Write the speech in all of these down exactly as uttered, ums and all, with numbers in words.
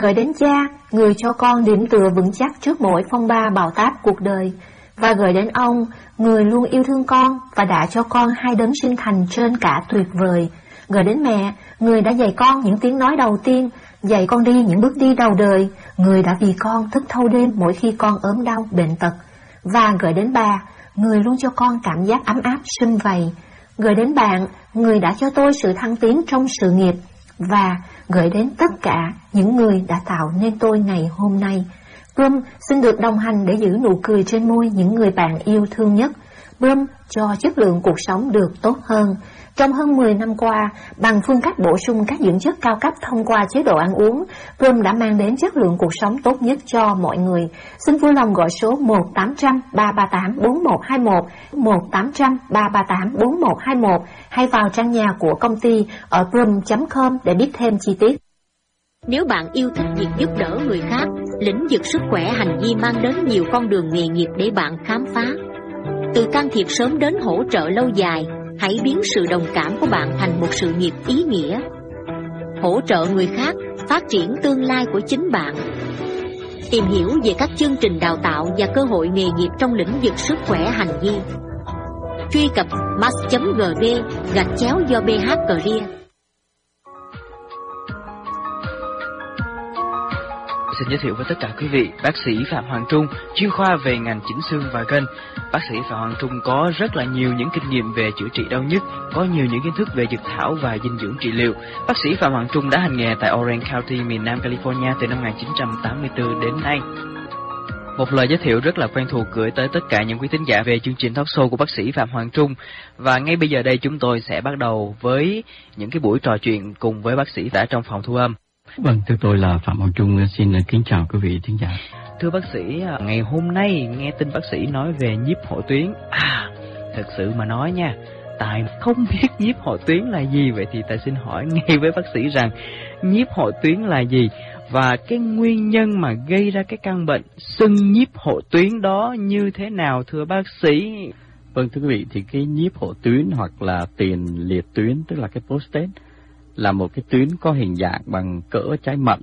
gửi đến cha, người cho con điểm tựa vững chắc trước mỗi phong ba bão táp cuộc đời, và gửi đến ông, người luôn yêu thương con và đã cho con hai đấng sinh thành trên cả tuyệt vời. Gửi đến mẹ, người đã dạy con những tiếng nói đầu tiên, dạy con đi những bước đi đầu đời, người đã vì con thức thâu đêm mỗi khi con ốm đau bệnh tật. Và gửi đến bà, người luôn cho con cảm giác ấm áp sum vầy. Gửi đến bạn, người đã cho tôi sự thăng tiến trong sự nghiệp. Và gửi đến tất cả những người đã tạo nên tôi ngày hôm nay. Plum xin được đồng hành để giữ nụ cười trên môi những người bạn yêu thương nhất. Plum cho chất lượng cuộc sống được tốt hơn. Trong hơn mười năm qua, bằng phương cách bổ sung các dưỡng chất cao cấp thông qua chế độ ăn uống, Plum đã mang đến chất lượng cuộc sống tốt nhất cho mọi người. Xin vui lòng gọi số một tám trăm ba ba tám bốn một hai một, một tám trăm ba ba tám bốn một hai một hay vào trang nhà của công ty ở plum chấm com để biết thêm chi tiết. Nếu bạn yêu thích việc giúp đỡ người khác, lĩnh vực sức khỏe hành vi mang đến nhiều con đường nghề nghiệp để bạn khám phá. Từ can thiệp sớm đến hỗ trợ lâu dài, hãy biến sự đồng cảm của bạn thành một sự nghiệp ý nghĩa. Hỗ trợ người khác, phát triển tương lai của chính bạn. Tìm hiểu về các chương trình đào tạo và cơ hội nghề nghiệp trong lĩnh vực sức khỏe hành vi. Truy cập mass chấm gv gạch chéo do bê hát Career. Xin giới thiệu với tất cả quý vị, bác sĩ Phạm Hoàng Trung, chuyên khoa về ngành chỉnh xương và gân. Bác sĩ Phạm Hoàng Trung có rất là nhiều những kinh nghiệm về chữa trị đau nhức, có nhiều những kiến thức về dược thảo và dinh dưỡng trị liệu. Bác sĩ Phạm Hoàng Trung đã hành nghề tại Orange County, miền Nam California từ năm một nghìn chín trăm tám mươi tư đến nay. Một lời giới thiệu rất là quen thuộc gửi tới tất cả những quý thính giả về chương trình talk show của bác sĩ Phạm Hoàng Trung. Và ngay bây giờ đây chúng tôi sẽ bắt đầu với những cái buổi trò chuyện cùng với bác sĩ đã trong phòng thu âm. Vâng, thưa tôi là Phạm Hoàng Trung, xin kính chào quý vị thính giả. Thưa bác sĩ, ngày hôm nay nghe tin bác sĩ nói về nhiếp hộ tuyến. À, thật sự mà nói nha, Tài không biết nhiếp hộ tuyến là gì. Vậy thì Tài xin hỏi ngay với bác sĩ rằng nhiếp hộ tuyến là gì và cái nguyên nhân mà gây ra cái căn bệnh sưng nhiếp hộ tuyến đó như thế nào thưa bác sĩ? Vâng, thưa quý vị, thì cái nhiếp hộ tuyến hoặc là tiền liệt tuyến, tức là cái prostate, là một cái tuyến có hình dạng bằng cỡ trái mận.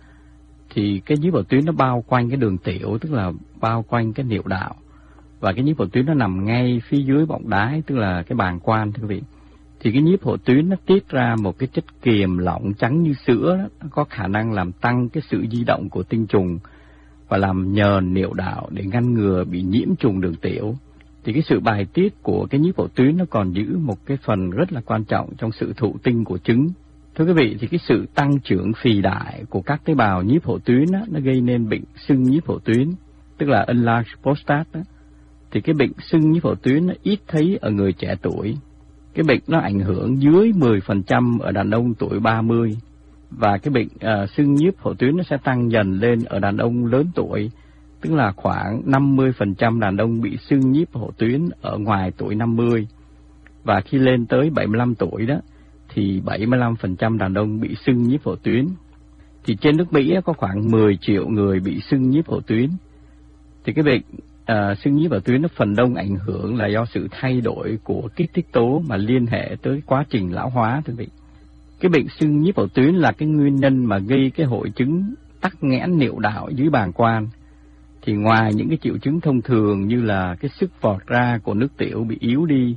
Thì cái nhiếp hộ tuyến nó bao quanh cái đường tiểu, tức là bao quanh cái niệu đạo. Và cái nhiếp hộ tuyến nó nằm ngay phía dưới bọng đái, tức là cái bàng quang, thưa quý vị. Thì cái nhiếp hộ tuyến nó tiết ra một cái chất kiềm lỏng trắng như sữa đó, nó có khả năng làm tăng cái sự di động của tinh trùng và làm nhờn niệu đạo để ngăn ngừa bị nhiễm trùng đường tiểu. Thì cái sự bài tiết của cái nhiếp hộ tuyến nó còn giữ một cái phần rất là quan trọng trong sự thụ tinh của trứng. Thưa quý vị, thì cái sự tăng trưởng phì đại của các tế bào nhiếp hộ tuyến đó, nó gây nên bệnh sưng nhiếp hộ tuyến, tức là enlarged prostate đó. Thì cái bệnh sưng nhiếp hộ tuyến nó ít thấy ở người trẻ tuổi. Cái bệnh nó ảnh hưởng dưới mười phần trăm ở đàn ông tuổi ba mươi. Và cái bệnh uh, sưng nhiếp hộ tuyến nó sẽ tăng dần lên ở đàn ông lớn tuổi, tức là khoảng năm mươi phần trăm đàn ông bị sưng nhiếp hộ tuyến ở ngoài tuổi năm mươi. Và khi lên tới bảy mươi lăm tuổi đó, thì bảy mươi lăm phần trăm đàn ông bị sưng nhiếp hộ tuyến. Thì trên nước Mỹ có khoảng mười triệu người bị sưng nhiếp hộ tuyến. Thì cái bệnh uh, sưng nhiếp hộ tuyến nó phần đông ảnh hưởng là do sự thay đổi của kích thích tố mà liên hệ tới quá trình lão hóa, thưa quý vị. Cái bệnh sưng nhiếp hộ tuyến là cái nguyên nhân mà gây cái hội chứng tắc nghẽn niệu đạo dưới bàng quang. Thì ngoài những cái triệu chứng thông thường như là cái sức vọt ra của nước tiểu bị yếu đi,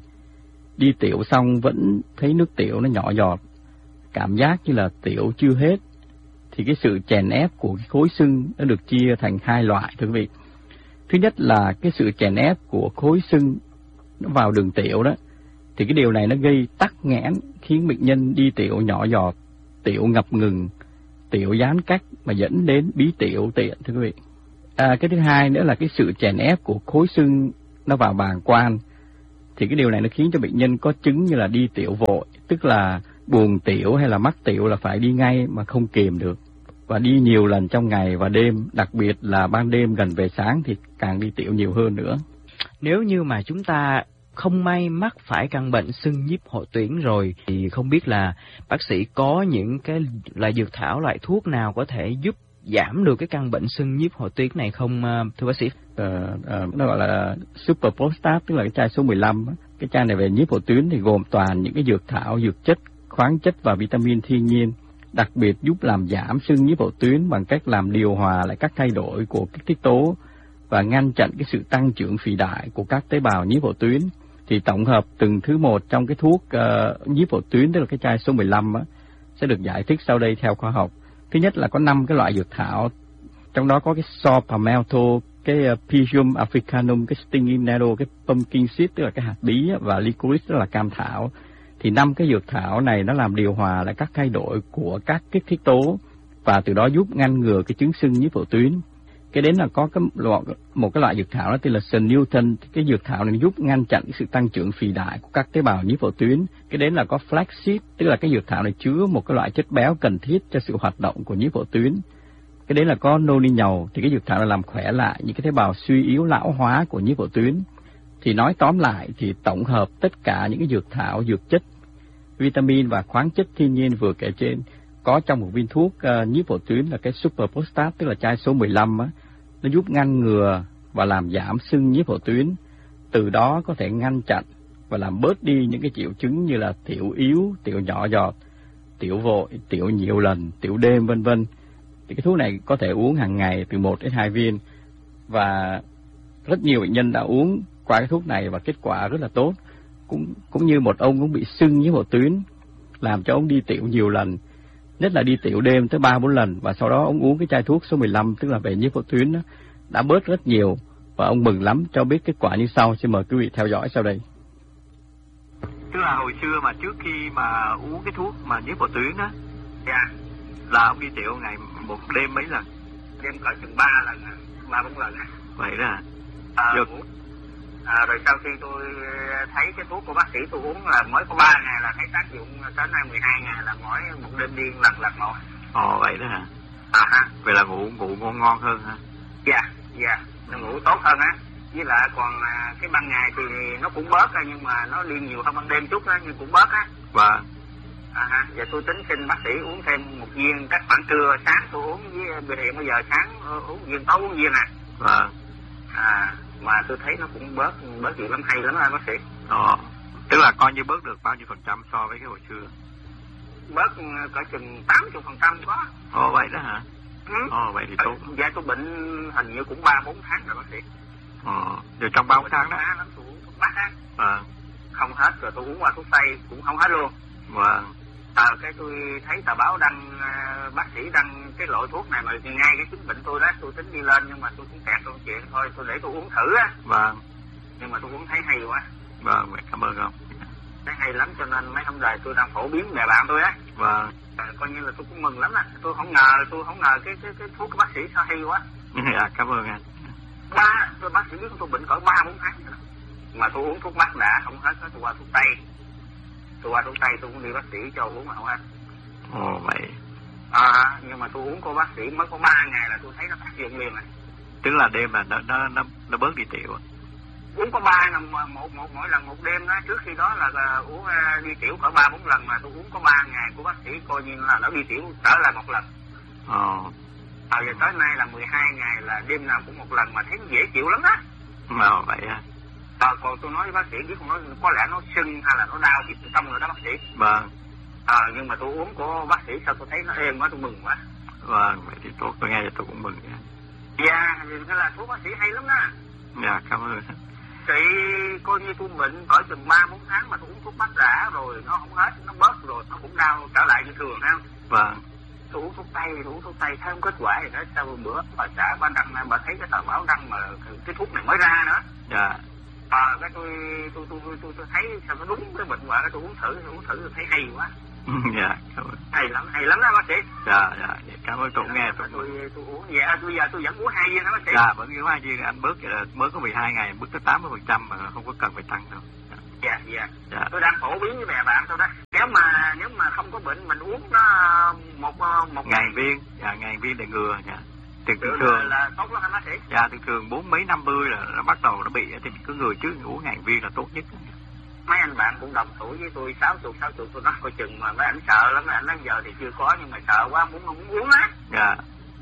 đi tiểu xong vẫn thấy nước tiểu nó nhỏ giọt, cảm giác như là tiểu chưa hết, thì cái sự chèn ép của cái khối sưng nó được chia thành hai loại, thưa quý vị. Thứ nhất là cái sự chèn ép của khối sưng nó vào đường tiểu đó, thì cái điều này nó gây tắc nghẽn, khiến bệnh nhân đi tiểu nhỏ giọt, tiểu ngập ngừng, tiểu giãn cách mà dẫn đến bí tiểu tiện, thưa quý vị. À, cái thứ hai nữa là cái sự chèn ép của khối sưng nó vào bàng quang, thì cái điều này nó khiến cho bệnh nhân có chứng như là đi tiểu vội, tức là buồn tiểu hay là mắc tiểu là phải đi ngay mà không kìm được, và đi nhiều lần trong ngày và đêm, đặc biệt là ban đêm gần về sáng thì càng đi tiểu nhiều hơn nữa. Nếu như mà chúng ta không may mắc phải căn bệnh sưng nhiếp hộ tuyến rồi thì không biết là bác sĩ có những cái loại dược thảo, loại thuốc nào có thể giúp giảm được cái căn bệnh sưng nhiếp hộ tuyến này không thưa bác sĩ? Ờ, ờ, nó gọi là Super Prostate, tức là cái chai số mười lăm. Cái chai này về nhiếp hộ tuyến thì gồm toàn những cái dược thảo, dược chất, khoáng chất và vitamin thiên nhiên. đặc biệt giúp làm giảm sưng nhiếp hậu tuyến bằng cách làm điều hòa lại các thay đổi của kích thích tố và ngăn chặn cái sự tăng trưởng phì đại của các tế bào nhiếp hậu tuyến. Thì tổng hợp từng thứ một trong cái thuốc uh, nhiếp hậu tuyến, tức là cái chai số mười lăm á, sẽ được giải thích sau đây theo khoa học. Thứ nhất là có năm cái loại dược thảo, trong đó có cái saw palmetto, cái uh, Pythium africanum, cái stinging nettle, cái pumpkin seed tức là cái hạt bí á, và licorice tức là cam thảo. Thì năm cái dược thảo này nó làm điều hòa lại các thay đổi của các kích thích tố và từ đó giúp ngăn ngừa cái chứng sưng nhiếp hậu tuyến. Cái đến là có cái loại, một cái loại dược thảo đó tên là Newton. Cái dược thảo này giúp ngăn chặn cái sự tăng trưởng phì đại của các tế bào nhiếp hậu tuyến. Cái đến là có flaxseed, tức là cái dược thảo này chứa một cái loại chất béo cần thiết cho sự hoạt động của nhiếp hậu tuyến. Cái đến là có noni nhầu, thì cái dược thảo này làm khỏe lại những cái tế bào suy yếu lão hóa của nhiếp hậu tuyến. Thì nói tóm lại thì tổng hợp tất cả những cái dược thảo, dược chất, vitamin và khoáng chất thiên nhiên vừa kể trên có trong một viên thuốc uh, nhiếp hậu tuyến là cái Super Postat, tức là chai số mười lăm á, nó giúp ngăn ngừa và làm giảm sưng nhiếp hậu tuyến, từ đó có thể ngăn chặn và làm bớt đi những cái triệu chứng như là tiểu yếu, tiểu nhỏ giọt, tiểu vội, tiểu nhiều lần, tiểu đêm vân vân. Thì cái thuốc này có thể uống hàng ngày từ một đến hai viên, và rất nhiều bệnh nhân đã uống qua cái thuốc này và kết quả rất là tốt. Cũng cũng như một ông cũng bị sưng nhiếp hậu tuyến, làm cho ông đi tiểu nhiều lần, nhất là đi tiểu đêm tới ba bốn lần, và sau đó ông uống cái chai thuốc số mười lăm tức là về nhiếp hậu tuyến đó, đã bớt rất nhiều và ông mừng lắm. Cho biết kết quả như sau, xin mời quý vị theo dõi sau đây. Tức là hồi xưa mà trước khi mà uống cái thuốc mà nhiếp hậu tuyến đó, dạ, là ông đi tiểu ngày một đêm mấy lần? Đêm cỡ chừng ba lần, ba bốn lần. Vậy đó à? À, được. À, rồi sau khi tôi thấy cái thuốc của bác sĩ tôi uống là mới có ba ngày là thấy tác dụng, tới nay mười hai ngày là mỗi một đêm điên lần lần một. Ồ vậy đó hả? À ha. Vậy là ngủ ngủ ngon ngon hơn hả? Dạ, dạ, nó ngủ tốt hơn á. Với lại còn cái ban ngày thì nó cũng bớt ra, nhưng mà nó đi nhiều hơn ban đêm chút á, nhưng cũng bớt á. Vâng. À ha, giờ tôi tính xin bác sĩ uống thêm một viên cách khoảng trưa, sáng tôi uống, với bây hiện bây giờ sáng uống viên, tối uống viên nè. Vâng. À, mà tôi thấy nó cũng bớt bớt nhiều lắm, hay lắm á bác sĩ. Ờ, tức là coi như bớt được bao nhiêu phần trăm so với cái hồi xưa? Bớt cỡ chừng tám mươi phần trăm có. Ồ vậy đó hả? Ừ. Ồ vậy thì tốt. Dạ tôi bệnh hình như cũng ba bốn tháng rồi bác sĩ. Ờ, rồi trong ba bốn tháng đó lắm, tôi uống thuốc bắc á. Ờ. Không hết, rồi tôi uống qua thuốc tây cũng không hết luôn. Vâng. À, cái tôi thấy tờ báo đăng, bác sĩ đăng cái loại thuốc này mà ngay cái chứng bệnh tôi đó, tôi tính đi lên nhưng mà tôi cũng kẹt câu chuyện thôi, tôi để tôi uống thử á. Vâng. Nhưng mà tôi uống thấy hay quá. Vâng, cảm ơn ông. Thấy hay lắm cho nên mấy hôm nay tôi đang phổ biến bè bạn tôi á. Vâng. À, coi như là tôi cũng mừng lắm á, tôi không ngờ, tôi không ngờ cái cái cái thuốc của bác sĩ sao hay quá. À, cảm ơn anh. Ba, tôi bác sĩ biết tôi bệnh cỡ ba bốn tháng rồi. Mà tôi uống thuốc bắc đã không hết, tôi qua thuốc tây. Tôi qua thuốc tây tôi cũng đi bác sĩ cho uống mà không hết. Ồ vậy. À, nhưng mà tôi uống của bác sĩ mới có ba ngày là tôi thấy nó tác dụng liền này. Tức là đêm là nó nó nó, nó bớt đi tiểu. Uống có ba lần một một mỗi lần một đêm đó, trước khi đó là, là uống uh, đi tiểu cỡ ba bốn lần, mà tôi uống có ba ngày của bác sĩ coi như là nó đi tiểu trở lại một lần. Ồ. À, giờ tới nay là mười hai ngày là đêm nào cũng một lần mà thấy dễ chịu lắm á. Mà vậy à. À, còn tôi nói với bác sĩ biết không, nói có lẽ nó sưng hay là nó đau thì xong rồi đó bác sĩ. Vâng. À, nhưng mà tôi uống của bác sĩ sao tôi thấy nó êm quá, tôi mừng quá. Vâng, vậy thì tốt, tôi nghe tôi cũng mừng nha. Dạ, thế là thuốc bác sĩ hay lắm đó. Dạ, cảm ơn. Thì coi như tôi bệnh cỡ chừng ba bốn tháng mà tôi uống thuốc bắc đã rồi nó không hết, nó bớt rồi nó cũng đau trở lại như thường ha. Vâng. Tôi uống thuốc tây, tôi uống thuốc tây thấy không kết quả gì đó, sau một bữa bà xã bà đăng, bà thấy cái tờ báo đăng mà cái thuốc này mới ra nữa. Dạ. À, cái tôi tôi tôi tôi tôi, tôi thấy sao nó đúng cái bệnh quả, cái tôi uống thử, tôi uống thử tôi thấy hay quá. Dạ, cảm ơn. Hay lắm, hay lắm đó bác sĩ. Dạ, dạ, cảm ơn tôi nghe tôi. Tôi tôi uống dạ, tôi giờ tôi vẫn uống hai viên đó bác sĩ. Dạ, vẫn uống hai viên, anh bớt là mới có mười hai ngày, bước tới tám mươi phần trăm mà không có cần phải tăng đâu. Dạ. Dạ, dạ, dạ. Tôi đang phổ biến với bè bạn tôi đó. Nếu mà nếu mà không có bệnh mình uống nó một một ngàn viên, dạ, ngàn viên để ngừa, dạ. Thường thường, thường là tốt lắm hả bác sĩ? Dạ, thường thường bốn mấy năm mươi là nó bắt đầu nó bị thì mình cứ ngừa trước, uống ngàn viên là tốt nhất. Mấy anh bạn cũng đồng tuổi với tôi sáu chục sáu chục tôi nói coi chừng mà mấy anh sợ lắm, mấy anh nói giờ thì chưa có nhưng mà sợ quá muốn muốn uống á. Dạ.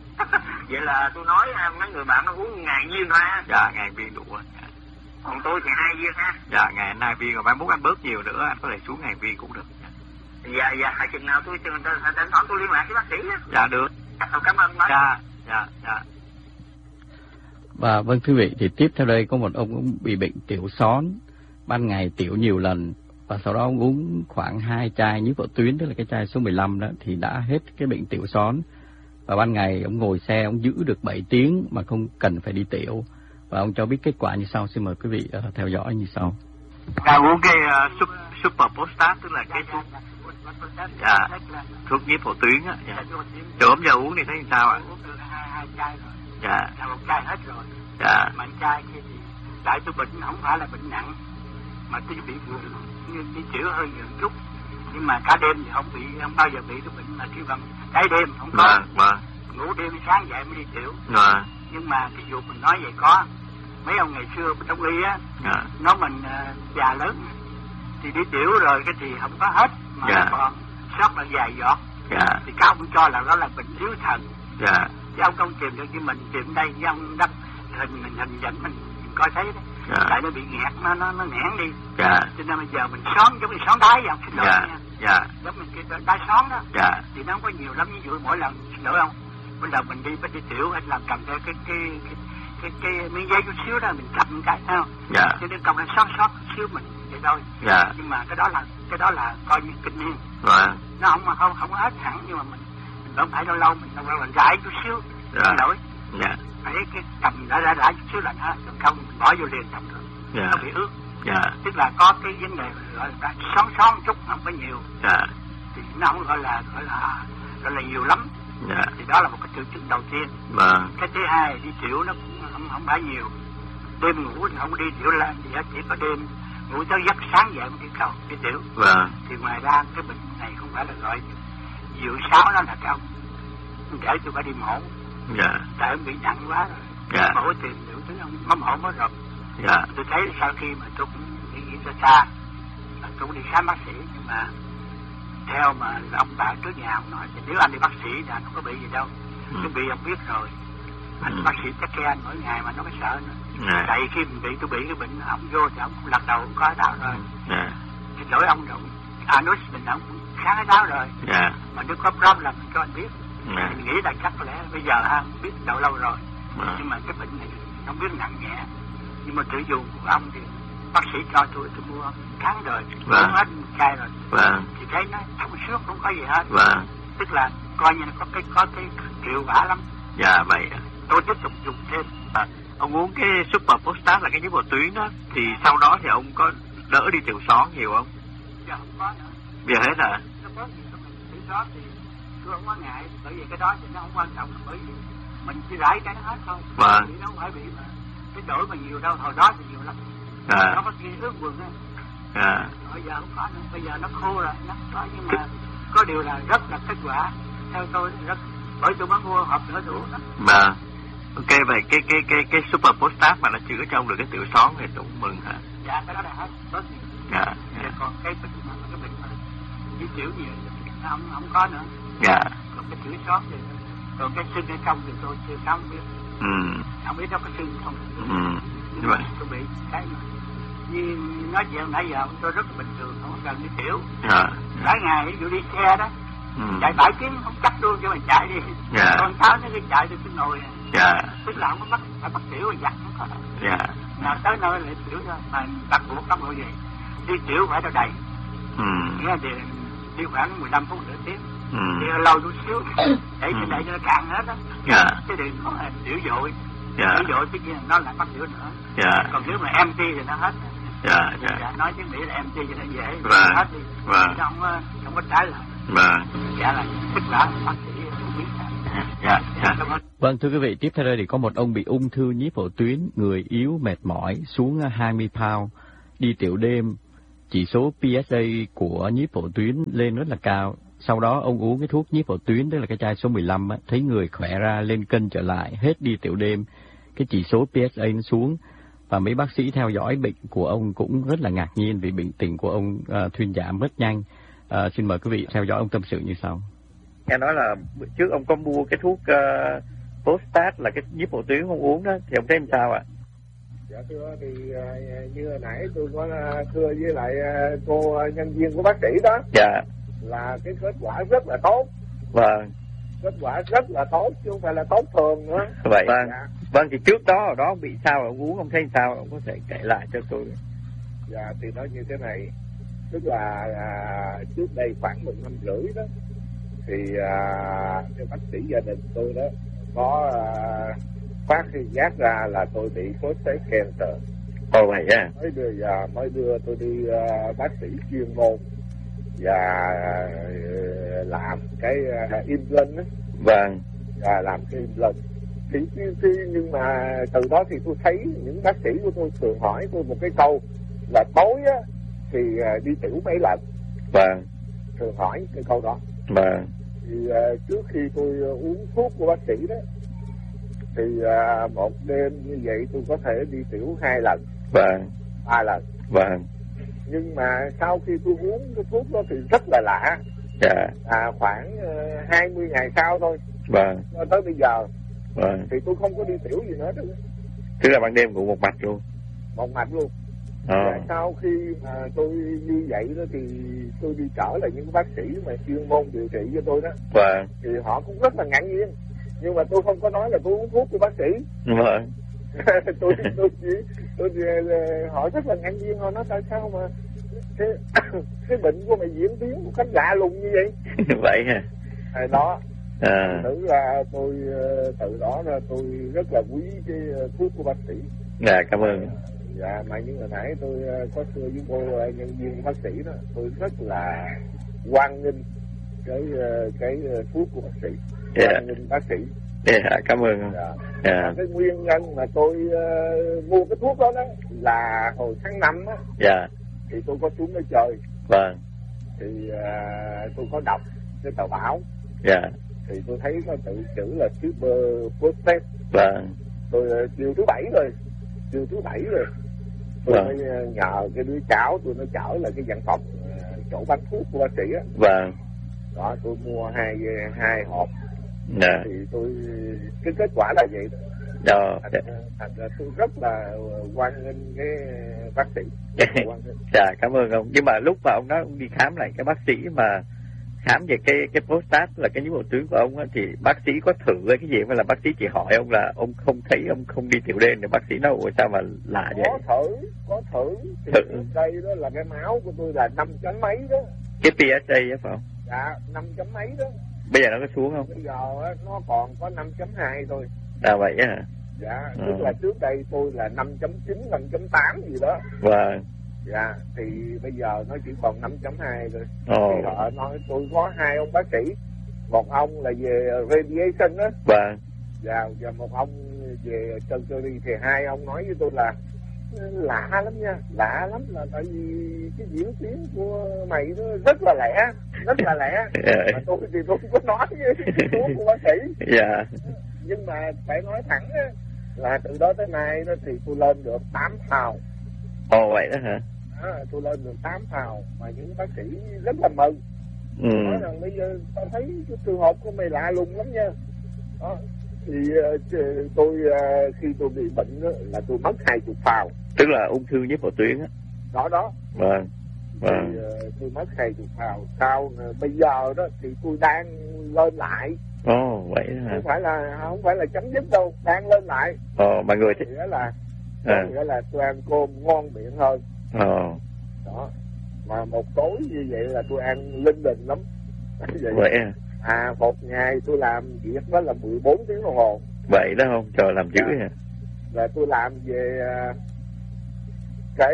Vậy là tôi nói mấy người bạn nó uống ngàn viên thôi á. Dạ, ngàn viên đủ rồi. Dạ. Còn tôi thì hai viên ha. Dạ, ngàn hai viên, rồi mai muốn anh bớt nhiều nữa anh có thể xuống ngàn viên cũng được. Dạ, Dạ, dạ, hãy chừng nào tôi chừng thỉnh thoảng tôi liên lạc với bác sĩ á. Dạ, được. Cảm ơn bác. Dạ, dạ, dạ. Và vâng thưa vị, thì tiếp theo đây có một ông cũng bị bệnh tiểu xón, ban ngày tiểu nhiều lần, và sau đó ông uống khoảng hai chai nhiếp vào tuyến, tức là cái chai số mười lăm đó, thì đã hết cái bệnh tiểu xón. Và ban ngày ông ngồi xe, ông giữ được bảy tiếng mà không cần phải đi tiểu. Và ông cho biết kết quả như sau, xin mời quý vị uh, theo dõi như sau. Dạ, uống cái uh, Super Postat, tức là cái thuốc, dạ, thuốc nhiếp vào tuyến á. Dạ. Từ hôm giờ uống thì thấy sao ạ? Uống được hai chai rồi. Dạ. Dạ, một chai hết rồi. Dạ. Mà chai kia thì tại tôi bệnh không phải là bệnh nặng, mà tôi bị buồn, như đi chữa hơi nhiều chút, nhưng mà cả đêm thì không bị, không bao giờ bị cái bệnh mà kêu bằng cái đêm không có. Dạ, dạ. Ngủ đêm sáng dậy mới đi tiểu. Dạ. Nhưng mà cái vụ mình nói vậy có mấy ông ngày xưa trong y á, dạ, nói mình uh, già lớn thì đi tiểu rồi cái thì không có hết mà dạ, còn sót lại vài giọt. Dạ. Thì các ông cho là đó là bệnh thiếu thần. Dạ. Chứ ông không tìm được như mình tìm đây với ông đắp hình mình hình dẫn mình, mình coi thấy đấy. Dạ. Tại nó bị nghẹt, nó nó nó nghẽn đi. Dạ. Cho nên bây giờ mình xón giống như xón đáy vậy, xin lỗi dạ, nha. Dạ. Giống như cái đáy xón đó. Dạ. Thì nó không có nhiều lắm, ví dụ mỗi lần xin lỗi không, mỗi lần mình đi phải đi tiểu hay làm cầm theo cái cái cái cái, cái, cái miếng giấy chút xíu đó mình cầm cái thấy không? Dạ. Cho nên cầm lên xót xót xíu mình vậy thôi. Dạ. Nhưng mà cái đó là cái đó là coi như kinh niên. Dạ. Nó không không không hết hẳn, nhưng mà mình mình vẫn phải lâu lâu mình lâu lâu mình rải chút xíu. Dạ. Xin lỗi. Dạ. Phải cái cầm đã đã đã chút xíu là hết, không mình bỏ vô liền cầm được. Dạ. Nó bị ướt. Dạ. Tức là có cái vấn đề gọi là xón xón chút, không có nhiều. Dạ. Thì nó không gọi là gọi là gọi là nhiều lắm. Dạ. Thì đó là một cái triệu chứng đầu tiên. Dạ. Cái thứ hai đi tiểu nó cũng không không phải nhiều. Đêm ngủ thì không đi tiểu lan gì hết, chỉ có đêm ngủ tới giấc sáng dậy mới đi cầu đi tiểu. Dạ. Thì ngoài ra cái bệnh này không phải là gọi diệu sáu, nó là cái ông để tôi phải đi mổ. Dạ. Tại ông bị nặng quá rồi. Dạ. Mổ tìm triệu chứng ông nó mổ mới rồi. Dạ. Tôi thấy sau khi mà tôi cũng đi xa xa, tôi cũng đi khám bác sĩ, nhưng mà theo mà ông bạn trước nhà ông nói thì nếu anh đi bác sĩ thì anh không có bị gì đâu. Ừ. Cái bị ông biết rồi. Anh ừ. bác sĩ chắc khe anh mỗi ngày mà nó mới sợ nữa. Yeah. Tại khi mình bị tôi bị cái bệnh ông vô thì ông lần đầu cũng có cái đau rồi. Yeah. Thì lỗi ông rồi. Anus mình ông cũng kháng cái đau rồi. Yeah. Mà nếu có problem mình cho anh biết. Yeah. Mình nghĩ là chắc có lẽ bây giờ ha biết đâu lâu rồi. Yeah. Nhưng mà cái bệnh này không biết nặng nhẹ. Nhưng mà tự dùng của ông thì bác sĩ cho tôi tôi mua kháng rồi. Uống hết một chai rồi. Yeah. Thì thấy nó thông suốt không có gì hết. Yeah. Tức là coi như là có cái có cái hiệu quả lắm. Dạ vậy. Tôi tiếp tục dùng thêm. À, ông uống cái Super Postat là cái nhiếp vào tuyến đó, thì sau đó thì ông có đỡ đi tiểu xón nhiều không? Dạ không có nữa. Bây giờ hết hả? Nó có gì tiểu xón thì tôi không có ngại, bởi vì cái đó thì nó không quan trọng, bởi vì mình chỉ rải cái nó hết thôi. Vâng. Thì nó không phải bị mà cái đổi mà nhiều đâu, hồi đó thì nhiều lắm. À. Nó có kia ướt quần á. À. Bây giờ không có nữa, bây giờ nó khô rồi, nó có, nhưng mà có điều là rất là kết quả theo tôi rất, bởi tôi mới mua hộp nữa đủ đó. Mà ok, vậy cái cái cái cái Super Postat mà nó chữa cho ông được cái tiểu xón thì tôi cũng mừng hả? Dạ, cái đó là hết bớt nhiều. Dạ. Dạ. Còn cái bệnh mà cái bệnh mà đi tiểu nhiều nó không không có nữa. Dạ. Còn cái tiểu xón thì còn cái sưng ở trong thì tôi chưa không biết. Ừ. Không biết nó có sưng không. Ừ. Như vậy tôi bị cái mà như nói chuyện nãy giờ tôi rất là bình thường, không cần đi tiểu. Dạ. Cả ngày ví dụ đi xe đó. Ừ. Chạy bảy tiếng không chắc luôn cho mình chạy đi. Dạ. Còn sáu nó đi chạy đi cái nồi. Dạ. Tức là không có bắt phải bắt tiểu rồi giặt không có đâu. Dạ. Nào tới nơi lại tiểu thôi, mà bắt buộc không có gì. Đi tiểu phải đâu đầy. Ừ. Nghĩa là đi, đi khoảng mười lăm phút nửa tiếng. Ừ. Đi lâu chút xíu để cho đây cho nó cạn hết á. Dạ. Chứ đừng có tiểu dội. Dạ. Tiểu dội chứ kia nó lại bắt tiểu nữa. Dạ. Còn nếu mà em tê thì nó hết. Dạ. Dạ. Dạ. Nói tiếng Mỹ là em tê cho nó dễ. Vâng. Hết đi. Vâng. Nó không, không có trái lại. Vâng. Dạ là tức là bác sĩ không biết. Dạ, dạ. Vâng, thưa quý vị, tiếp theo đây thì có một ông bị ung thư nhiếp vào tuyến, người yếu, mệt mỏi, xuống hai mươi pound, đi tiểu đêm, chỉ số pê ét a của nhiếp vào tuyến lên rất là cao. Sau đó ông uống cái thuốc nhiếp vào tuyến, tức là cái chai số mười lăm á, thấy người khỏe ra, lên cân trở lại, hết đi tiểu đêm, cái chỉ số pê ét a nó xuống. Và mấy bác sĩ theo dõi bệnh của ông cũng rất là ngạc nhiên vì bệnh tình của ông uh, thuyên giảm rất nhanh. Uh, xin mời quý vị theo dõi ông tâm sự như sau. Nghe nói là trước ông có mua cái thuốc uh, Postat là cái nhiếp vào tuyến ông uống đó, thì ông thấy làm sao ạ? À? Dạ thưa, thì uh, như hồi nãy tôi có uh, thưa với lại uh, cô nhân viên của bác sĩ đó. Dạ. là cái kết quả rất là tốt. Vâng. Kết quả rất là tốt chứ không phải là tốt thường nữa. Vậy vâng. Dạ. Vâng thì trước đó ở đó bị sao ông uống không thấy sao, ông có thể kể lại cho tôi. Dạ thì nói như thế này, tức là à, trước đây khoảng một năm rưỡi đó thì à, cái bác sĩ gia đình tôi đó có à, phát giác ra là tôi bị prostate cancer. Ồ vậy à? Mới đưa giờ mới đưa tôi đi uh, bác sĩ chuyên môn và uh, làm cái uh, implant đó. Vâng. Và làm cái implant. Thì, thì, thì nhưng mà từ đó thì tôi thấy những bác sĩ của tôi thường hỏi tôi một cái câu là tối á thì uh, đi tiểu mấy lần. Vâng. Thường hỏi cái câu đó. Vâng. Thì uh, trước khi tôi uh, uống thuốc của bác sĩ đó thì uh, một đêm như vậy tôi có thể đi tiểu hai lần. Vâng. Ba lần. Vâng. Nhưng mà sau khi tôi uống cái thuốc đó thì rất là lạ. Dạ. À khoảng uh, hai mươi ngày sau thôi. Vâng. Tới bây giờ. Vâng. Thì tôi không có đi tiểu gì nữa. Tức là ban đêm cũng một mạch luôn. Một mạch luôn. À. Và sau khi mà tôi như vậy đó thì tôi đi trở lại những bác sĩ mà chuyên môn điều trị cho tôi đó. Vâng. Thì họ cũng rất là ngạc nhiên. Nhưng mà tôi không có nói là tôi uống thuốc của bác sĩ. Vâng. tôi tôi chỉ tôi, tôi họ rất là ngạc nhiên, họ nói tại sao mà cái cái bệnh của mày diễn tiến một cách lạ lùng như vậy. Vậy hả? À, đó. À. Thử ra tôi từ đó ra tôi rất là quý cái thuốc của bác sĩ. Dạ cảm ơn. Dạ mà như hồi nãy tôi có xưa với cô nhân viên bác sĩ đó, tôi rất là hoan nghênh cái cái thuốc của bác sĩ. Dạ. Hoan nghênh bác sĩ. Dạ cảm ơn. Dạ. Dạ. Cái nguyên nhân mà tôi uh, mua cái thuốc đó đó là hồi tháng năm á. Dạ. Thì tôi có xuống đây chơi. Vâng. Thì uh, tôi có đọc cái tờ báo. Dạ. Thì tôi thấy có tự chữ là super prostate. Vâng. Tôi uh, chiều thứ bảy rồi, chiều thứ bảy rồi. Tôi vâng. mới uh, nhờ cái đứa cháu tôi nó chở là cái văn phòng uh, chỗ bán thuốc của bác sĩ á. Vâng. Đó tôi mua hai hai hộp. Dạ. Thì tôi cái kết quả là vậy đó. Đó. Thành, thành ra tôi rất là hoan nghênh cái bác sĩ. Dạ cảm ơn ông. Nhưng mà lúc mà ông nói ông đi khám lại cái bác sĩ mà khám về cái cái prostate là cái nhiễm bào tuyến của ông á, thì bác sĩ có thử cái gì mà là bác sĩ chỉ hỏi ông là ông không thấy ông không đi tiểu đêm, thì bác sĩ nói ủa sao mà lạ vậy? Có thử, có thử. Thì thử. Đây đó là cái máu của tôi là năm chấm mấy đó. Cái pê ét a á phải không? Dạ năm chấm mấy đó. Bây giờ nó có xuống không? Bây giờ nó còn có năm chấm hai thôi. À vậy á hả? Dạ, ừ. Tức là trước đây tôi là năm chấm chín, năm chấm tám gì đó. Vâng. Dạ, thì bây giờ nó chỉ còn năm chấm hai thôi. Ồ. Thì họ nói tôi có hai ông bác sĩ. Một ông là về radiation á. Vâng. Dạ, và một ông về surgery. Thì hai ông nói với tôi là lạ lắm nha, lạ lắm là tại vì cái diễn tiến của mày nó rất là lẻ, rất là lẻ. Mà tôi thì tôi không có nói với thuốc của bác sĩ. Dạ. Nhưng mà phải nói thẳng á, là từ đó tới nay đó thì tôi lên được tám phào. Ồ vậy đó hả? À, tôi lên được tám phào mà những bác sĩ rất là mừng. Ừ. Tôi nói rằng bây giờ tao thấy cái trường hợp của mày lạ lùng lắm nha. Đó. Thì uh, tôi uh, khi tôi bị bệnh đó, là tôi mất hai chục phào. Tức là ung thư nhiễm bào tuyến á. Đó đó. Vâng. Vâng. Thì uh, tôi mất hai chục phào. Sau uh, bây giờ đó thì tôi đang lên lại. Ồ oh, vậy hả? Không phải là không phải là chấm dứt đâu, đang lên lại. Ồ, mà người thì nghĩa là à. nghĩa là tôi ăn cơm ngon miệng hơn. Ồ. Đó. Mà một tối như vậy là tôi ăn linh đình lắm. Vậy, vậy à? À, một ngày tôi làm việc đó là mười bốn tiếng đồng hồ. Vậy đó không? Trời làm dữ hả? Là tôi làm về uh, cái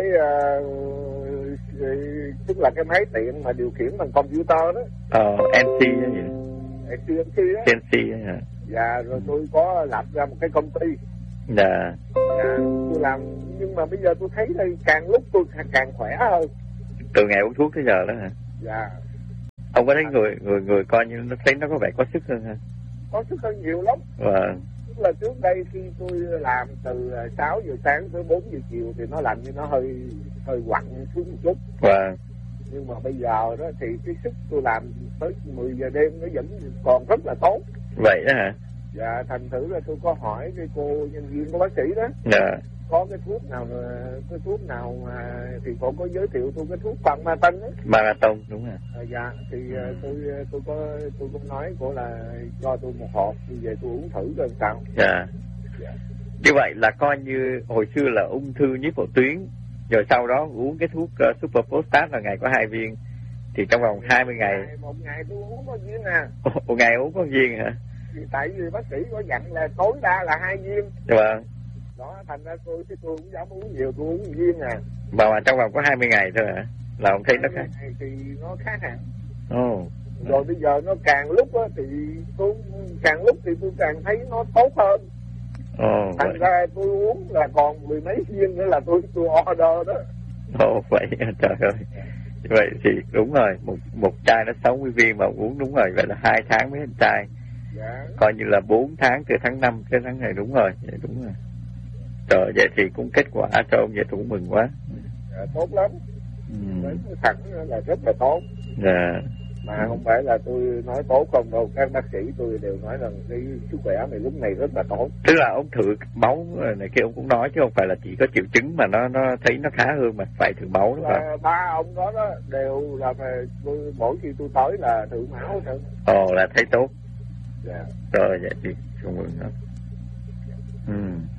uh, tức là cái máy tiện mà điều khiển bằng computer đó. Ờ, en xê đó gì? en xê en xê đó. en xê hả? Dạ, rồi tôi có lập ra một cái công ty. Dạ. Dạ, tôi làm, nhưng mà bây giờ tôi thấy đây càng lúc tôi càng, càng khỏe hơn. Từ ngày uống thuốc tới giờ đó hả? Dạ. Ông có thấy người người người coi như nó thấy nó có vẻ có sức hơn hả? Có sức hơn nhiều lắm. Vâng. Tức là trước đây khi tôi làm từ sáu giờ sáng tới bốn giờ chiều thì nó làm như nó hơi hơi quặn xuống một chút. Vâng. Nhưng mà bây giờ đó thì cái sức tôi làm tới mười giờ đêm nó vẫn còn rất là tốt. Vậy đó hả? Dạ, thành thử là tôi có hỏi cái cô nhân viên của bác sĩ đó. Dạ. có cái thuốc nào cái thuốc nào mà thì cô có giới thiệu tôi cái thuốc bằng Marathon ấy. Marathon đúng rồi. À, dạ thì tôi tôi có tôi cũng nói cô là cho tôi một hộp đi về tôi uống thử coi sao. Dạ. Dạ. Như vậy là coi như hồi xưa là ung thư nhiếp phổ tuyến, rồi sau đó uống cái thuốc uh, Super Postat là ngày có hai viên, thì trong vòng hai mươi ngày. Một ngày tôi uống có viên à. Một ngày uống có viên hả? Thì tại vì bác sĩ có dặn là tối đa là hai viên. Vâng. Đó thành ra tôi chứ tôi cũng dám uống nhiều, tôi uống một viên à. Mà, mà trong vòng có hai mươi ngày thôi hả? Là ông thấy nó khác. Thì nó khác hẳn. Ồ. Oh. Rồi bây giờ nó càng lúc á thì tôi càng lúc thì tôi càng thấy nó tốt hơn. Ồ. Oh, thành ra tôi uống là còn mười mấy viên nữa là tôi tôi order đó. Ồ oh, vậy trời ơi. Vậy thì đúng rồi, một một chai nó sáu mươi viên mà uống đúng rồi, vậy là hai tháng mới hết chai. Dạ. Coi như là bốn tháng từ tháng năm tới tháng này đúng rồi, vậy đúng rồi. Trời, vậy thì cũng kết quả cho ông, vậy tôi cũng mừng quá. Dạ, tốt lắm. Ừ. Thẳng là rất là tốt. Dạ. Mà không phải là tôi nói tốt không đâu, các bác sĩ tôi đều nói rằng cái sức khỏe này lúc này rất là tốt. Tức là ông thử máu này kia ông cũng nói chứ không phải là chỉ có triệu chứng mà nó nó thấy nó khá hơn mà phải thử máu đúng không? Ba ông đó đó đều là tôi mỗi khi tôi tới là thử máu thôi. Ồ, là thấy tốt. Dạ. Rồi vậy thì không mừng lắm. Ừ.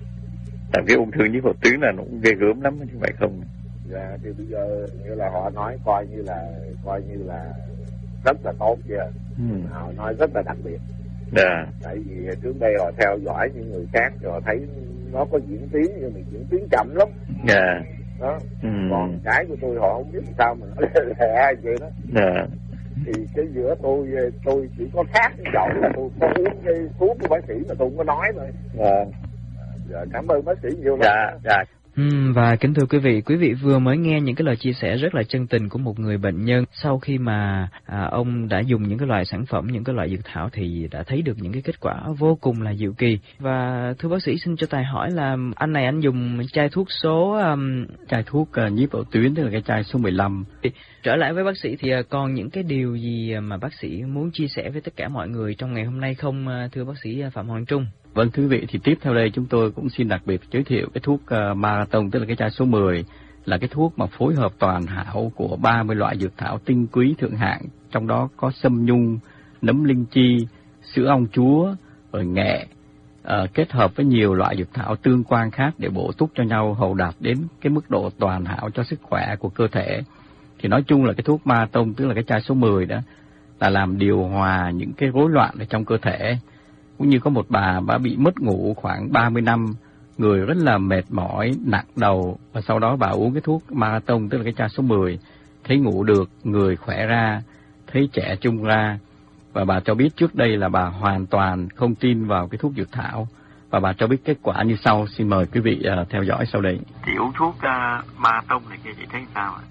Tại cái ung thư nhiếp phổ tuyến là nó cũng ghê gớm lắm chứ phải không? Dạ thì bây giờ như là họ nói coi như là coi như là rất là tốt kìa. Ừ. Họ nói rất là đặc biệt. Dạ. Tại vì trước đây họ theo dõi những người khác rồi họ thấy nó có diễn tiến nhưng mà diễn tiến chậm lắm. Dạ. Đó. Ừ. Còn cái của tôi họ không biết sao mà nó lẹ vậy đó. Dạ. Thì cái giữa tôi tôi chỉ có khác cái chỗ là tôi có uống cái thuốc của bác sĩ mà tôi không có nói thôi. Dạ. Dạ, cảm ơn bác sĩ nhiều lắm. Dạ, dạ. Uhm, và kính thưa quý vị, quý vị vừa mới nghe những cái lời chia sẻ rất là chân tình của một người bệnh nhân sau khi mà à, ông đã dùng những cái loại sản phẩm, những cái loại dược thảo thì đã thấy được những cái kết quả vô cùng là diệu kỳ. Và thưa bác sĩ, xin cho Tài hỏi là anh này anh dùng chai thuốc số um, chai thuốc uh, nhiếp phổ tuyến, tức là cái chai số mười lăm. Trở lại với bác sĩ thì uh, còn những cái điều gì mà bác sĩ muốn chia sẻ với tất cả mọi người trong ngày hôm nay không, uh, thưa bác sĩ Phạm Hoàng Trung? Vâng, thưa quý vị, thì tiếp theo đây chúng tôi cũng xin đặc biệt giới thiệu cái thuốc uh, Marathon, tức là cái chai số mười, là cái thuốc mà phối hợp toàn hảo của ba mươi loại dược thảo tinh quý thượng hạng, trong đó có sâm nhung, nấm linh chi, sữa ong chúa, rồi nghệ, uh, kết hợp với nhiều loại dược thảo tương quan khác để bổ túc cho nhau hầu đạt đến cái mức độ toàn hảo cho sức khỏe của cơ thể. Thì nói chung là cái thuốc Marathon, tức là cái chai số mười đó, là làm điều hòa những cái rối loạn ở trong cơ thể. Cũng như có một bà bà bị mất ngủ khoảng ba mươi năm, người rất là mệt mỏi, nặng đầu, và sau đó bà uống cái thuốc Marathon, tức là cái chai số mười, thấy ngủ được, người khỏe ra, thấy trẻ trung ra. Và bà cho biết trước đây là bà hoàn toàn không tin vào cái thuốc dược thảo, và bà cho biết kết quả như sau. Xin mời quý vị uh, theo dõi sau đây. Chị uống thuốc uh, Marathon này kia chị thấy sao ạ?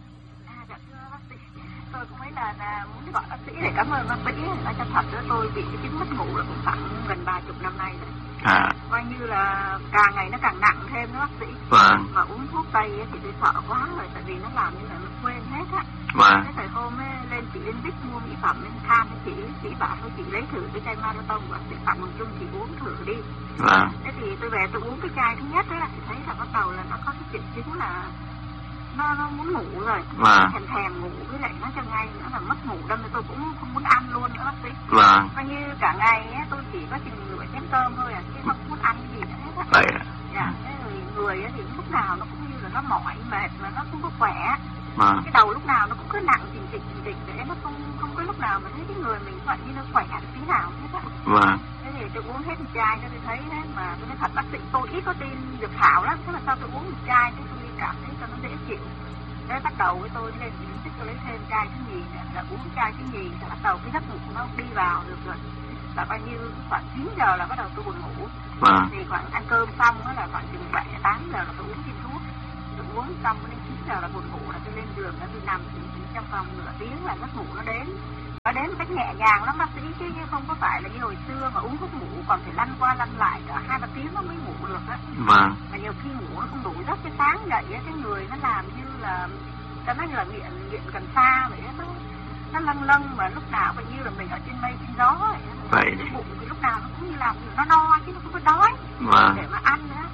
Tôi cũng mấy lần là muốn gọi bác sĩ để cảm ơn bác sĩ. Nói cho thật đó, tôi bị cái chứng mất ngủ là cũng khoảng gần ba chục năm nay rồi. À. Coi như là càng ngày nó càng nặng thêm đó bác sĩ. Vâng. Mà uống thuốc tây thì tôi sợ quá rồi, tại vì nó làm như là nó quên hết á. Vâng. Thế thời hôm ấy, lên chị lên Bích mua mỹ phẩm lên tham với chị, chị bảo thôi chị lấy thử cái chai Marathon và chị Phạm Hoàng Trung chị uống thử đi. Vâng. Thế thì tôi về tôi uống cái chai thứ nhất đấy là chị thấy là bắt đầu là nó có cái triệu chứng là nó nó muốn ngủ rồi, vâng. thèm thèm ngủ, với lại nó cho ngay nữa là mất ngủ, đâm ra tôi cũng không muốn ăn luôn nữa bác sĩ. Vâng. Coi như cả ngày ấy, tôi chỉ có chừng nửa chén cơm thôi à, chứ không muốn ăn cái gì nữa hết á. Vậy à? Dạ, thế rồi người ấy thì lúc nào nó cũng như là nó mỏi mệt mà nó không có khỏe. Vâng. Cái đầu lúc nào nó cũng cứ nặng chỉnh chỉnh chỉnh chỉnh để nó không không có lúc nào mà thấy cái người mình vậy như nó khỏe tí nào hết á. Vâng. Thế thì tôi uống hết một chai cho tôi thấy đấy, mà tôi nói thật bác sĩ tôi ít có tin dược thảo lắm, thế là sao tôi uống một chai thế tôi cảm thấy cho nó dễ chịu. Thế bắt đầu với tôi lên diện tích tôi lấy thêm chai thứ nhì nữa, là uống chai thứ nhì thì bắt đầu cái giấc ngủ nó đi vào được rồi, là bao nhiêu khoảng chín giờ là bắt đầu tôi buồn ngủ. Vâng. Thì khoảng ăn cơm xong đó là khoảng chừng bảy tám giờ là tôi uống viên thuốc, tôi uống xong đến chín giờ là buồn ngủ là tôi lên giường là tôi nằm trong vòng nửa tiếng là giấc ngủ nó đến. Nó đến một cách nhẹ nhàng lắm bác sĩ, chứ không có phải là như hồi xưa mà uống thuốc ngủ còn phải lăn qua lăn lại cả hai ba tiếng nó mới ngủ được á. Vâng. Mà nhiều khi ngủ nó không đủ giấc, cái sáng dậy á cái người nó làm như là cái nó như là nghiện nghiện cần sa vậy á, nó nó lâng lâng mà lúc nào như là mình ở trên mây trên gió vậy. Vậy. Cái bụng thì lúc nào nó cũng như làm nó no chứ nó không có đói. Vâng. Để mà ăn nữa.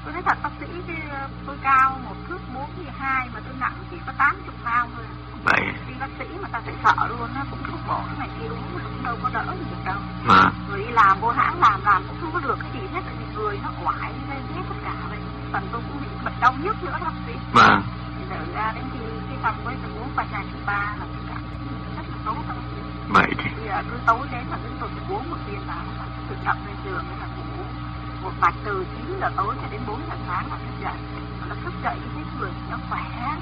Tôi nói thật bác sĩ, cái tôi cao một thước bốn mươi hai mà tôi nặng chỉ có tám mươi pound thôi. Vậy. Đi bác sĩ mà ta phải sợ luôn á, cũng thuốc bổ cái này kia uống mà cũng đâu có đỡ được đâu. À. Rồi đi làm vô hãng làm làm cũng không có được cái gì hết, tại vì người nó oải lên hết tất cả vậy. Phần tôi cũng bị bệnh đau nhức nữa bác sĩ. À. Thì đợi ra đến khi cái xong với tôi uống vài ngày thứ ba là tôi cảm thấy rất là tốt bác sĩ. Vậy thì. Bây giờ cứ tối đến là chúng tôi phải uống một viên vào, tự động lên giường đấy là ngủ một mạch từ chín giờ tối cho đến bốn giờ sáng là thức dậy. Nó thức dậy cái người nó khỏe.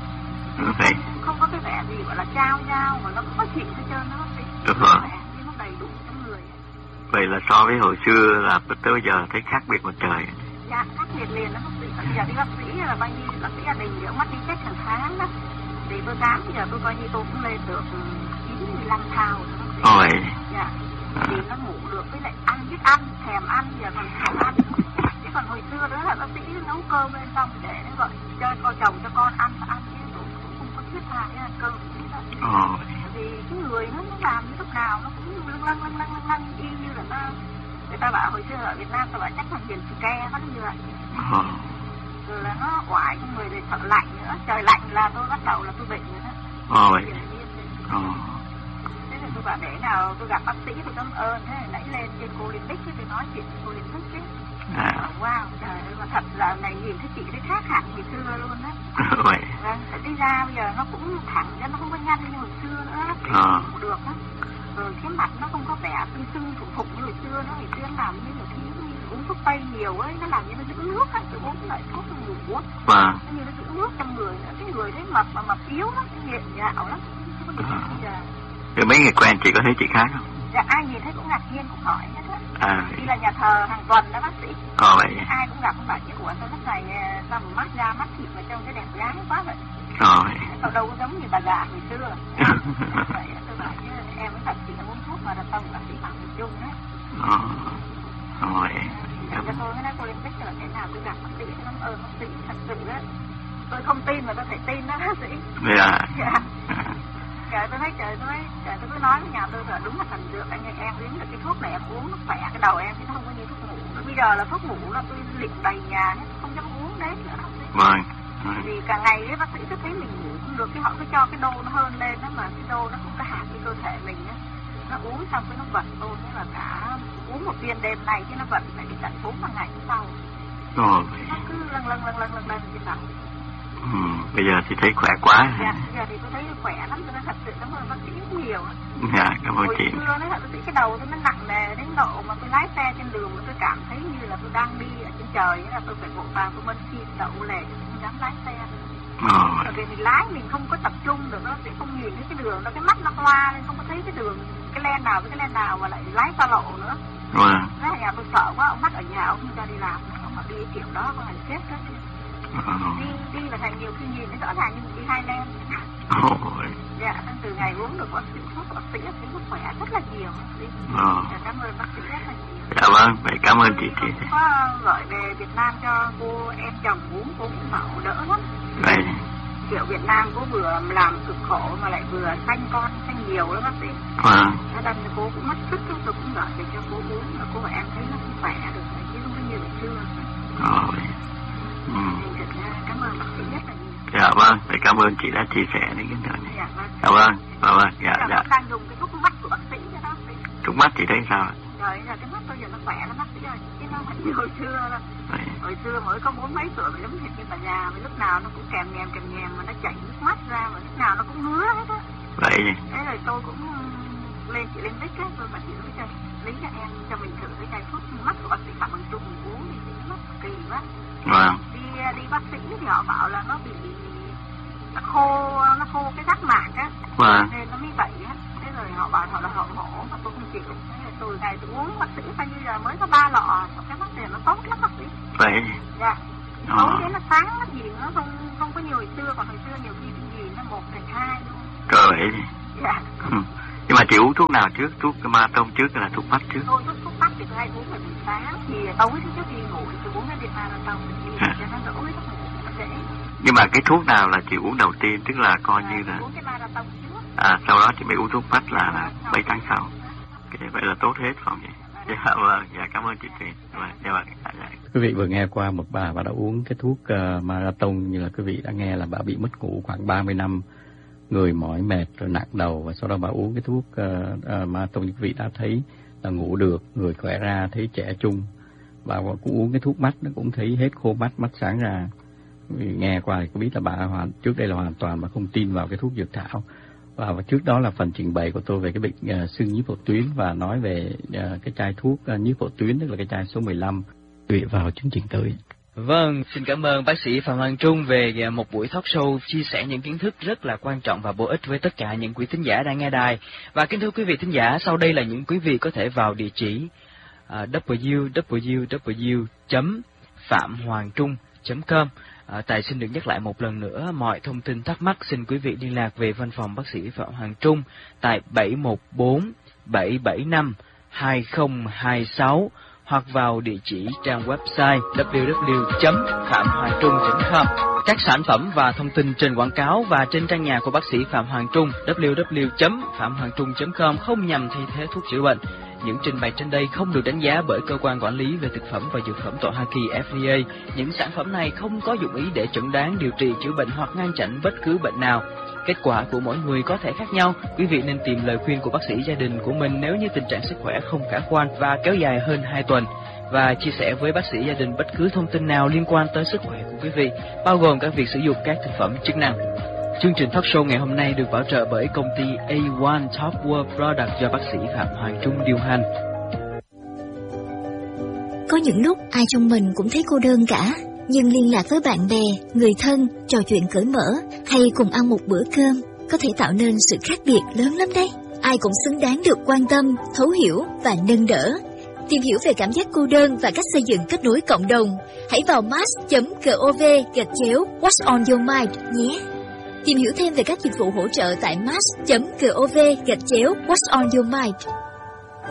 Vậy. Không có cái vẻ gì gọi là trao nhau mà nó không có chịu hết trơn, nó bác sĩ. Được rồi. Nhưng nó đầy đủ trong người. Vậy là so với hồi xưa là tới giờ thấy khác biệt một trời. Dạ, khác biệt liền đó bác sĩ. Bây giờ đi bác sĩ là bao nhiêu bác sĩ gia đình thì ông mắt đi check hàng tháng đó. Thì tôi khám bây giờ tôi coi như tôi cũng lên được chín mươi lăm thao rồi bác sĩ. Ồ vậy. Dạ. À. Thì nó ngủ được với lại ăn biết ăn, thèm ăn, giờ còn thèm ăn. Chứ còn hồi xưa đó là bác sĩ nấu cơm lên xong để nó gọi chơi coi chồng cho con ăn ăn chứ tôi cũng không có thiết tha cái ăn cơm. Ồ. Vì cái người nó nó làm như lúc nào nó cũng lưng lưng lưng lưng lưng lưng y như là ta người ta bảo hồi xưa ở Việt Nam ta bảo chắc thằng hiền xì ke nó như vậy. Ồ. Rồi là nó oải trong người, rồi sợ lạnh nữa, trời lạnh là tôi bắt đầu là tôi bệnh nữa đó. Ồ vậy. Ồ. Thế là tôi bảo để nào tôi gặp bác sĩ tôi cảm ơn, thế là nãy lên trên cô Olympic tôi nói chuyện với cô Olympic ấy. À. Wow, trời ơi, mà thật là này nhìn thấy chị đấy khác hẳn hồi xưa luôn á. Vậy. Vâng, đi ra bây giờ nó cũng thẳng ra, nó không có nhăn như hồi xưa nữa, nó à. được á. Rồi cái mặt nó không có vẻ sưng sưng phụng phụng như hồi xưa, nó hồi xưa làm như là khi uống thuốc tây nhiều ấy, nó làm như nó giữ nước á, tôi uống cái loại thuốc nó ngủ á. Vâng. Nó như nó giữ nước trong người nữa, cái người đấy mập mà mập yếu lắm, cái nghiện nhạo lắm, chứ có được à. bây giờ. Rồi mấy người quen chị có thấy chị khác không? Dạ ai nhìn thấy cũng ngạc nhiên cũng hỏi hết á. À. Đi là nhà thờ hàng tuần đó bác sĩ. Ồ vậy. Ai cũng gặp cũng bảo chứ ủa sao lúc này sao mà mắt ra mắt thịt mà trông cái đẹp gái quá vậy. Ồ vậy. Sao đâu có giống như bà già hồi xưa. Vậy tôi bảo chứ em mới thật chỉ là uống thuốc mà đặt tông bác sĩ bảo mình chung đấy. Ồ. Ồ vậy. Cho tôi mới nói cô Olympic là thế nào tôi gặp bác sĩ cảm ơn bác sĩ thật sự đó. Tôi không tin mà tôi phải tin đó bác sĩ. Dạ. Dạ. Trời tôi thấy trời tôi nói trời tôi cứ nói với nhà tôi là đúng là thành dược anh ơi, em uống được cái thuốc này em uống nó khỏe cái đầu em chứ nó không có như thuốc ngủ. Bây giờ là thuốc ngủ là tôi liệt đầy nhà hết, không dám uống đến nữa đâu. Vâng. Vì cả ngày ấy, bác sĩ cứ thấy mình ngủ không được, cái họ cứ cho cái đô nó hơn lên đó, mà cái đô nó không có hạ cái cơ thể mình á. Nó uống xong cái nó vận tôi thế là cả uống một viên đêm này chứ nó vận lại đến tận bốn năm ngày sau. Ồ. Nó cứ lâng lâng lâng lâng lâng lâng trên đầu. Ừ, bây giờ thì thấy khỏe quá. Dạ, bây giờ thì tôi thấy khỏe lắm, tôi nói thật sự cảm ơn bác sĩ rất nhiều. Dạ, cảm ơn chị. Hồi xưa nói thật bác sĩ cái đầu tôi nó nặng nề đến độ mà tôi lái xe trên đường mà tôi cảm thấy như là tôi đang đi ở trên trời, nghĩa là tôi phải vội vàng tôi bên xin đậu lề không dám lái xe. Ồ. Bởi vì mình lái mình không có tập trung được, nó sẽ không nhìn thấy cái đường, nó cái mắt nó loa nên không có thấy cái đường, cái len nào với cái len nào mà lại lái xa lộ nữa. Vâng. Thế là nhà tôi sợ quá, ông mắt ở nhà ông không cho đi làm, ông mà đi kiểu đó có hành xếp đó. Đi, đi là thành nhiều khi nhìn thấy rõ ràng như mình đi hai len. Ôi. Dạ, từ ngày uống được bác sĩ thuốc bác sĩ thấy nó khỏe rất là nhiều. Ờ. Dạ, cảm ơn bác sĩ rất là nhiều. Dạ vâng, vậy cảm ơn chị chị. Có gọi về Việt Nam cho cô em chồng uống, cô cũng bảo đỡ lắm. Vậy. Kiểu Việt Nam cô vừa làm cực khổ mà lại vừa sanh con, sanh nhiều đó bác sĩ. Vâng. Thế nên cô cũng mất sức, tôi cũng gọi về cho cô uống, mà cô và em thấy nó cũng khỏe được, chứ không có như hồi xưa. Ờ. Ừ. Cảm ơn bác sĩ rất là nhiều. Dạ vâng, vậy cảm ơn chị đã chia sẻ những cái điều này. Dạ vâng. Dạ vâng, dạ vâng, dạ dạ. Dạ. Đang dùng cái thuốc mắt của bác sĩ cho đó. Thuốc mắt chị thấy sao ạ? Rồi giờ cái mắt tôi giờ nó khỏe lắm bác sĩ ơi, chứ nó không như hồi xưa đâu. Hồi xưa mới có bốn mấy tuổi mà giống hệt như bà già, mà lúc nào nó cũng kèm nhèm kèm nhèm mà nó chảy nước mắt ra, mà lúc nào nó cũng ngứa hết á. Vậy nhỉ? Thế rồi tôi cũng lên chị lên Vic á, tôi bảo chị lấy cho lấy cho em cho mình thử cái chai thuốc mắt của bác sĩ Phạm Bằng Trung mình uống thì nó kỳ quá. Vâng. Đi đi bác sĩ thì họ bảo là nó bị nó khô nó khô cái giác mạc á. Vâng. Nên nó mới vậy á. Thế rồi họ bảo họ là họ mổ mà tôi không chịu. Thế rồi tôi ngày tôi uống bác sĩ bao nhiêu giờ mới có ba lọ, cái mắt này nó tốt lắm bác sĩ. Vậy. Dạ. Ờ. Tối đến nó sáng nó gì nó không không có nhiều hồi xưa, còn hồi xưa nhiều khi cái gì nó một thành hai luôn. Cơ vậy. Dạ. Ừ. Nhưng mà chị uống thuốc nào trước? Thuốc ma tông trước hay là thuốc mắt trước? Tôi thuốc thuốc mắt thì tôi hay uống vào buổi sáng, thì tối thì trước khi ngủ thì tôi uống cái ma tông thì cho nó đỡ cái giấc ngủ nó dễ. Nhưng mà cái thuốc nào là chị uống đầu tiên, tức là coi à, như là uống cái ma tông trước. À sau đó chị mới uống thuốc mắt là, là mấy tháng sau. Okay, vậy là tốt hết phải không vậy? Dạ vâng, dạ cảm ơn chị Thuyền. Dạ vâng. Dạ. Quý vị vừa nghe qua một bà bà đã uống cái thuốc uh, marathon, như là quý vị đã nghe là bà bị mất ngủ khoảng ba mươi năm, người mỏi mệt rồi nặng đầu, và sau đó bà uống cái thuốc uh, uh, marathon, quý vị đã thấy là ngủ được, người khỏe ra, thấy trẻ trung. Bà cũng uống cái thuốc mắt, nó cũng thấy hết khô mắt, mắt sáng ra. Vì nghe qua thì có biết là bà hoàn trước đây là hoàn toàn bà không tin vào cái thuốc dược thảo. Và, và trước đó là phần trình bày của tôi về cái bệnh uh, xương nhíp phổ tuyến, và nói về uh, cái chai thuốc uh, nhíp phổ tuyến, tức là cái chai số mười lăm. Quý vị vào chương trình tới. Vâng, xin cảm ơn bác sĩ Phạm Hoàng Trung về một buổi talk show chia sẻ những kiến thức rất là quan trọng và bổ ích với tất cả những quý thính giả đang nghe đài. Và kính thưa quý vị thính giả, sau đây là những quý vị có thể vào địa chỉ uh, w w w chấm phạm hoàng trung chấm com. À, Tài xin được nhắc lại một lần nữa, mọi thông tin thắc mắc xin quý vị liên lạc về văn phòng bác sĩ Phạm Hoàng Trung tại bảy một bốn bảy bảy năm hai không hai sáu hoặc vào địa chỉ trang website w w w chấm phạm hoàng trung chấm com. Các sản phẩm và thông tin trên quảng cáo và trên trang nhà của bác sĩ Phạm Hoàng Trung w w w chấm phạm hoàng trung chấm com không nhằm thay thế thuốc chữa bệnh. Những trình bày trên đây không được đánh giá bởi cơ quan quản lý về thực phẩm và dược phẩm tại Hoa Kỳ F D A. Những sản phẩm này không có dụng ý để chẩn đoán, điều trị, chữa bệnh hoặc ngăn chặn bất cứ bệnh nào. Kết quả của mỗi người có thể khác nhau. Quý vị nên tìm lời khuyên của bác sĩ gia đình của mình nếu như tình trạng sức khỏe không khả quan và kéo dài hơn hai tuần. Và chia sẻ với bác sĩ gia đình bất cứ thông tin nào liên quan tới sức khỏe của quý vị, bao gồm các việc sử dụng các thực phẩm chức năng. Chương trình talk show ngày hôm nay được bảo trợ bởi công ty A một Top World Product do bác sĩ Phạm Hoàng Trung điều hành. Có những lúc ai trong mình cũng thấy cô đơn cả, nhưng liên lạc với bạn bè, người thân, trò chuyện cởi mở hay cùng ăn một bữa cơm có thể tạo nên sự khác biệt lớn lắm đấy. Ai cũng xứng đáng được quan tâm, thấu hiểu và nâng đỡ. Tìm hiểu về cảm giác cô đơn và cách xây dựng kết nối cộng đồng, hãy vào mass chấm gov gạch chéo What's on your mind nhé. Tìm hiểu thêm về các dịch vụ hỗ trợ tại mass chấm gov gạch chéo What's on your mind.